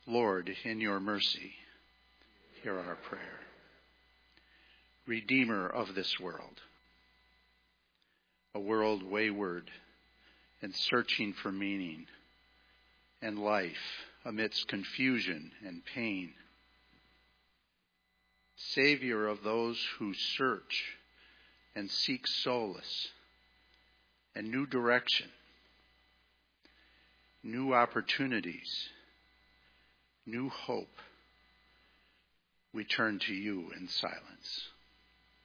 Lord, in your mercy, hear our prayer. Redeemer of this world, a world wayward and searching for meaning and life amidst confusion and pain. Savior of those who search and seek solace and new direction, new opportunities, new hope, we turn to you in silence.